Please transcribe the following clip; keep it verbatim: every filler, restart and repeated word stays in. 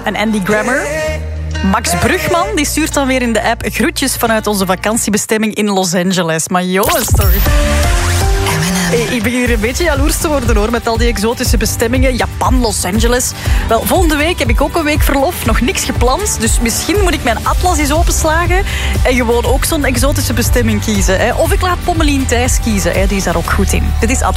en Andy Grammer. Max Brugman die stuurt dan weer in de app groetjes vanuit onze vakantiebestemming in Los Angeles. Maar jongens toch... Ik begin hier een beetje jaloers te worden hoor, met al die exotische bestemmingen. Japan, Los Angeles. Wel, volgende week heb ik ook een week verlof. Nog niks gepland. Dus misschien moet ik mijn atlas eens openslagen. En gewoon ook zo'n exotische bestemming kiezen. Hè. Of ik laat Pommelien Thijs kiezen. Hè. Die is daar ook goed in. Dit is Atlas.